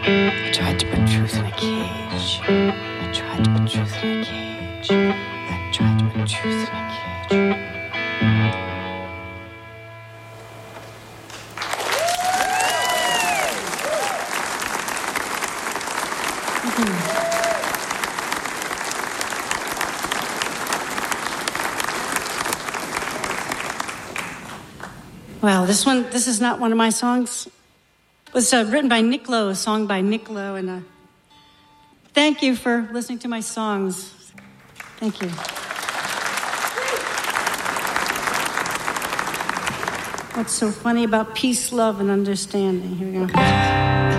I tried to put truth in a cage. I tried to put truth in a cage. I tried to put truth in a cage. Well, this is not one of my songs. It was written by Nick Lowe, a song by Nick Lowe, and thank you for listening to my songs. Thank you. What's so funny about peace, love, and understanding? Here we go.